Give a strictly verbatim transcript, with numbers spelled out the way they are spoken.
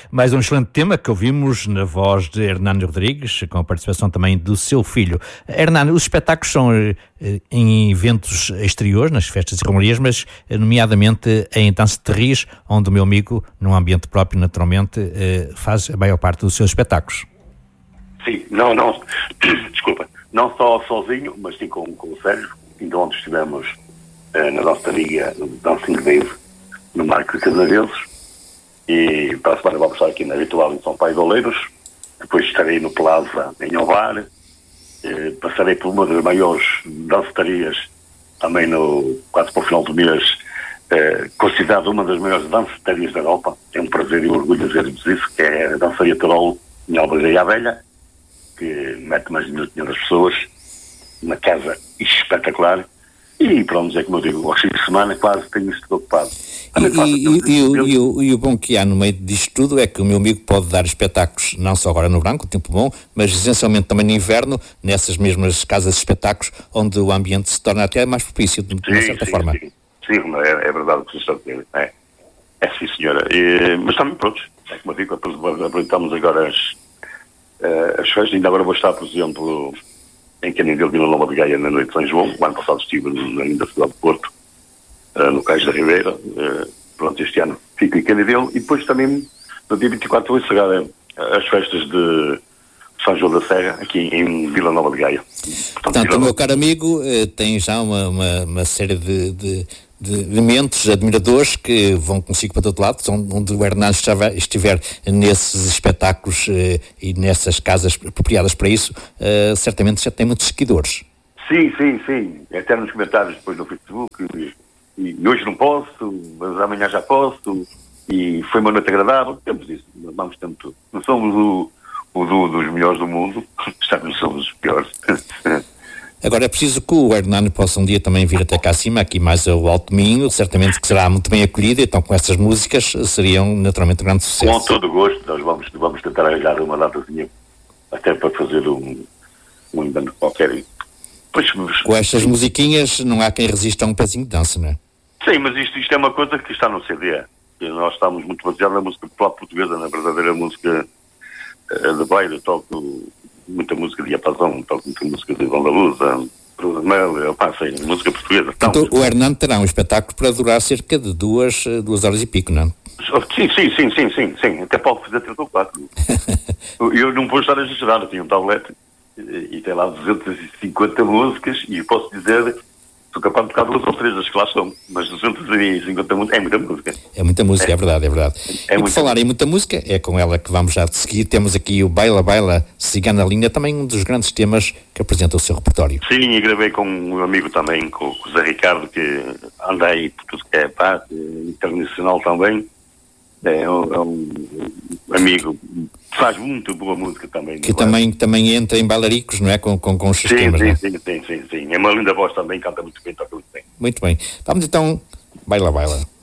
Mais um excelente tema que ouvimos na voz de Hernani Rodrigues, com a participação também do seu filho. Hernani, os espetáculos são em eventos exteriores, nas festas e romarias, mas nomeadamente em Dança de Riz, onde o meu amigo, num ambiente próprio naturalmente, faz a maior parte dos seus espetáculos. Sim, não, não, desculpa, não só sozinho, mas sim com, com o Sérgio, então onde estivemos eh, na nossa liga, no Dancing Wave, no Marco de Canaveses, e para a semana vamos estar aqui na Habitual em São Paulo de Oleiros, depois estarei no Plaza em Ovar, eh, passarei por uma das maiores dancetarias, também no, quase para o final do mês, eh, considerada uma das maiores dancetarias da Europa. É um prazer e um orgulho dizer-vos isso, que é a Dançaria Tarolo em Albergaria Velha, que mete mais de mil e quinhentas pessoas, uma casa espetacular, e pronto, é como eu digo, aos fins de semana quase tenho isto ocupado. E, e, e, e, e, o, e o bom que há no meio disto tudo é que o meu amigo pode dar espetáculos, não só agora no verão, com o tempo bom, mas essencialmente também no inverno, nessas mesmas casas de espetáculos, onde o ambiente se torna até mais propício, de uma sim, certa sim, forma. Sim, sim é, é verdade o que você está a dizer. É, é sim, senhora. E, mas também, pronto, é como eu digo, aproveitamos agora as, uh, as festas. Ainda agora vou estar, por exemplo, em Canindelo, Vila Nova de Gaia, na noite de São João. O ano passado estive ainda na cidade de Porto, uh, no Cais da Ribeira. Uh, pronto, este ano fico em Canindelo. E depois também, no dia vinte e quatro, vou encerrar uh, as festas de São João da Serra, aqui em Vila Nova de Gaia. Portanto, Portanto o meu caro amigo uh, tem já uma, uma, uma série de... de... de mentes, admiradores que vão consigo para todo lado, onde o Hernani estiver nesses espetáculos eh, e nessas casas apropriadas para isso, eh, certamente já tem muitos seguidores. Sim, sim, sim. Até nos comentários depois no Facebook, e, e hoje não posso, mas amanhã já posso, e foi uma noite agradável. Temos isso, vamos temos tudo. Não somos o, o do, dos melhores do mundo, não somos os piores. Agora é preciso que o Hernani possa um dia também vir até cá acima, aqui mais ao Alto Minho, certamente que será muito bem acolhido, então com essas músicas seriam naturalmente um grande sucesso. Com todo o gosto, nós vamos, vamos tentar arranjar uma datazinha até para fazer um, um engano qualquer. Pois, mas, com estas musiquinhas não há quem resista a um pezinho de dança, não é? Sim, mas isto, isto é uma coisa que está no C D. Nós estamos muito baseados na música popular portuguesa, na verdadeira música uh, de baile. Toco muita música de diapasão, toco muita música de Ivão da Lusa, Bruno Mel, eu passo aí, música portuguesa. Então, o Hernani terá um espetáculo para durar cerca de duas, duas horas e pico, não é? Sim, sim, sim, sim, sim, sim. Até pode fazer três ou quatro. Eu não vou estar a exagerar, eu tenho um tablete e, e tem lá duzentas e cinquenta músicas e posso dizer, sou capaz de tocar duas ou três das que lá estão, mas duzentas e cinquenta músicas é muita música. É muita música, é, é verdade, é verdade. É e por falar música. em muita música, é com ela que vamos já de seguir. Temos aqui o Baila Baila Cigana Linda, também um dos grandes temas que apresenta o seu repertório. Sim, e gravei com um amigo também, com, com o Zé Ricardo, que anda aí por tudo que é pá, internacional também. É um, é um amigo, faz muito boa música também. Que também, também entra em bailaricos, não é? Com, com, com os seus sim, temas, sim, não é? sim, sim, sim, sim. É uma linda voz também, canta muito bem, toca muito bem. Muito bem. Vamos então, Baila Baila.